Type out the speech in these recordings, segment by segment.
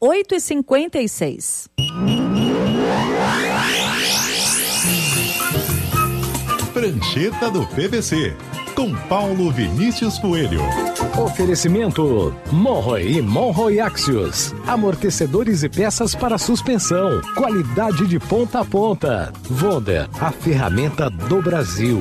8h56. Prancheta do PVC, com Paulo Vinícius Coelho. Oferecimento Monroe e Monroe Axios. Amortecedores e peças para suspensão. Qualidade de ponta a ponta. Wonder, a ferramenta do Brasil.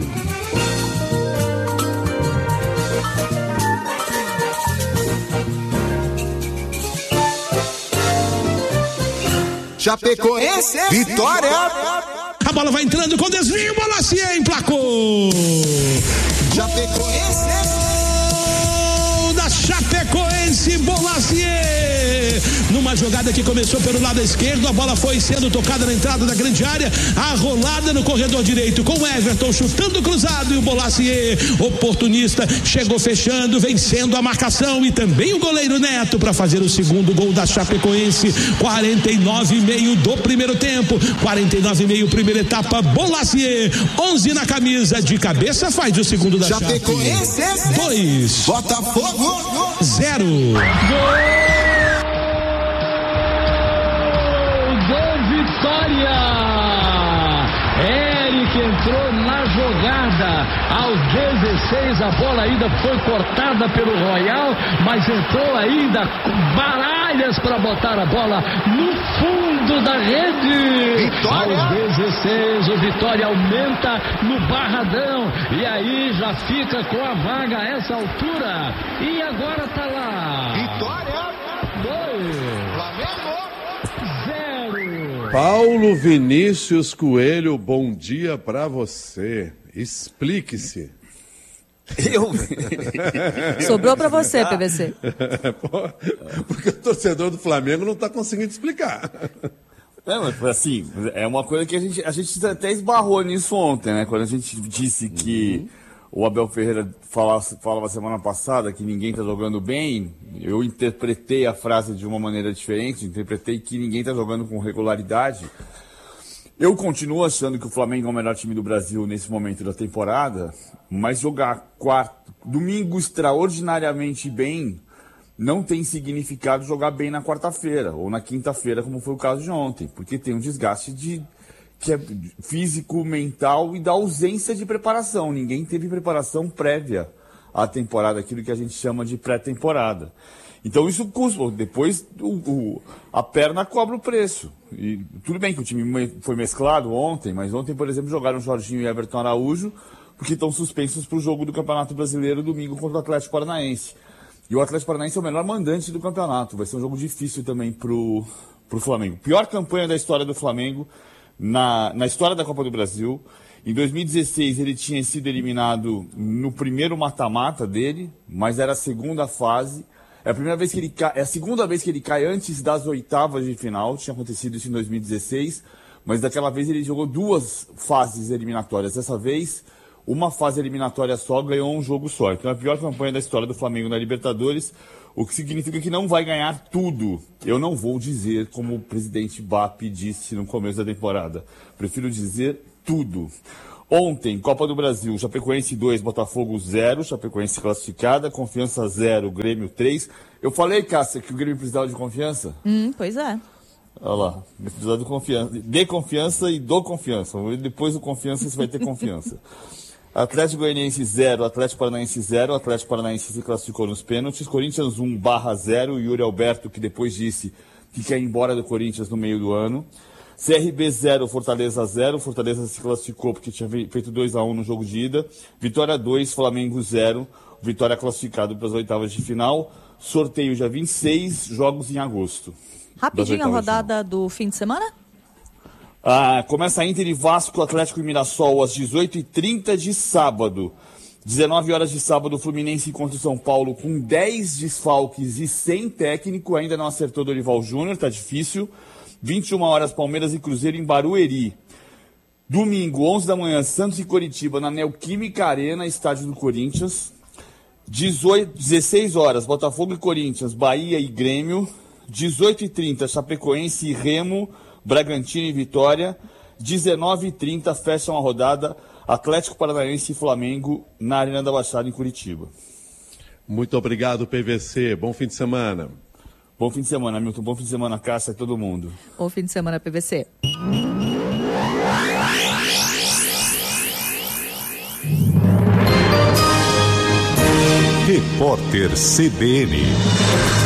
Chapecoense, vitória! A bola vai entrando com desvio, Bolasie emplacou! Chapecoense! Gol da Chapecoense, Bolasie! Numa jogada que começou pelo lado esquerdo, a bola foi sendo tocada na entrada da grande área, a rolada no corredor direito com o Everton chutando cruzado e o Bolasie, oportunista, chegou fechando, vencendo a marcação e também o goleiro Neto para fazer o segundo gol da Chapecoense. 49,5 do primeiro tempo, 49,5 primeira etapa, Bolasie, 11 na camisa, de cabeça faz o segundo da Chapecoense. 2 Botafogo 0. Vitória! Eric entrou na jogada aos 16, a bola ainda foi cortada pelo Royal, mas entrou ainda com baralhas para botar a bola no fundo da rede. Vitória! Aos 16, o Vitória aumenta no Barradão e aí já fica com a vaga a essa altura. E agora tá lá. Vitória! 2 Flamengo! 0. Paulo Vinícius Coelho, bom dia pra você. Explique-se. Sobrou pra você, PVC. Porque o torcedor do Flamengo não tá conseguindo explicar. Mas assim, é uma coisa que a gente até esbarrou nisso ontem, né? Quando a gente disse que o Abel Ferreira falava semana passada que ninguém tá jogando bem, eu interpretei a frase de uma maneira diferente, interpretei que ninguém tá jogando com regularidade. Eu continuo achando que o Flamengo é o melhor time do Brasil nesse momento da temporada, mas jogar domingo extraordinariamente bem não tem significado jogar bem na quarta-feira ou na quinta-feira, como foi o caso de ontem, porque tem um desgaste que é físico, mental e da ausência de preparação. Ninguém teve preparação prévia à temporada, aquilo que a gente chama de pré-temporada. Então isso custa, depois a perna cobra o preço. E tudo bem que o time foi mesclado ontem, mas ontem, por exemplo, jogaram Jorginho e Everton Araújo, porque estão suspensos para o jogo do Campeonato Brasileiro domingo contra o Atlético Paranaense. E o Atlético Paranaense é o melhor mandante do campeonato, vai ser um jogo difícil também pro Flamengo. Pior campanha da história do Flamengo na história da Copa do Brasil. Em 2016 ele tinha sido eliminado no primeiro mata-mata dele, mas era a segunda fase. É a segunda vez que ele cai antes das oitavas de final. Tinha acontecido isso em 2016, mas daquela vez ele jogou 2 fases eliminatórias. Dessa vez, uma fase eliminatória só, ganhou um jogo só. Então é a pior campanha da história do Flamengo na Libertadores, o que significa que não vai ganhar tudo. Eu não vou dizer como o presidente BAP disse no começo da temporada. Prefiro dizer tudo. Ontem, Copa do Brasil, Chapecoense 2, Botafogo 0, Chapecoense classificada, Confiança 0, Grêmio 3. Eu falei, Cássia, que o Grêmio precisava de confiança? Pois é. Olha lá, precisava de confiança e do confiança. Depois do confiança você vai ter confiança. Atlético Goianiense 0, Atlético Paranaense 0, Atlético Paranaense se classificou nos pênaltis, Corinthians 1/0, Yuri Alberto, que depois disse que quer ir embora do Corinthians no meio do ano. CRB 0, Fortaleza 0, Fortaleza se classificou porque tinha feito 2-1 no jogo de ida. Vitória 2, Flamengo 0, Vitória classificado para as oitavas de final. Sorteio dia 26, jogos em agosto. Rapidinho a rodada do fim de semana? Começa a Inter e Vasco, Atlético e Mirassol às 18h30 de sábado. 19 horas de sábado, Fluminense contra o São Paulo com 10 desfalques e sem técnico. Ainda não acertou Dorival Júnior, tá difícil. 21 horas, Palmeiras e Cruzeiro em Barueri. Domingo, 11 da manhã, Santos e Coritiba na Neoquímica Arena, estádio do Corinthians. 16 horas, Botafogo e Corinthians, Bahia e Grêmio. 18h30, Chapecoense e Remo, Bragantino e Vitória. 19h30, fecham a rodada Atlético Paranaense e Flamengo na Arena da Baixada em Curitiba. Muito obrigado, PVC. Bom fim de semana. Bom fim de semana, Milton. Bom fim de semana, Cássia e todo mundo. Bom fim de semana, PVC. Repórter CBN.